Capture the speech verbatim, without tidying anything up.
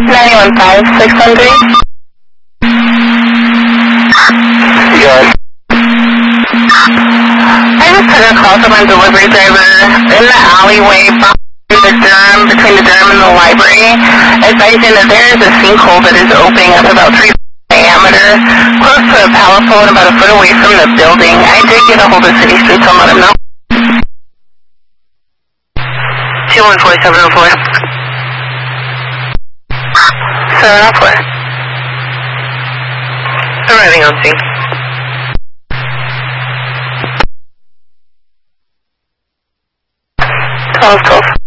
nine one five, six one three. Yes. I just had a call from a delivery driver in the alleyway behind the Durham, between the Durham and the library, advising that there is a sinkhole that is opening up about three feet diameter, close to a power pole and about a foot away from the building. I did get a hold of City Streets and let them know. two one four, seven oh four. seven oh four. Arriving on scene. twelve twelve.